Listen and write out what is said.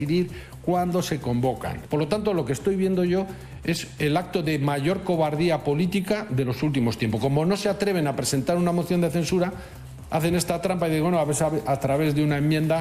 cuando se convocan. Por lo tanto, lo que estoy viendo yo es el acto de mayor cobardía política de los últimos tiempos. Como no se atreven a presentar una moción de censura, hacen esta trampa y dicen, bueno, a través de una enmienda